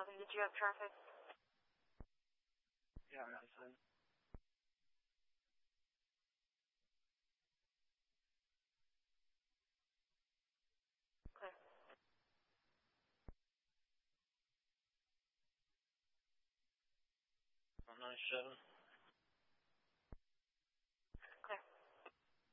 Nothing. Did you have traffic? Yeah, Madison. Clear. 197.